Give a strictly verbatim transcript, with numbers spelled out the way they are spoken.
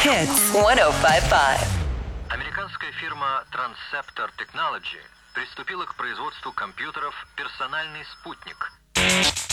Hits сто пять и пять. Американская фирма Transceptor Technology приступила к производству компьютеров «Персональный спутник».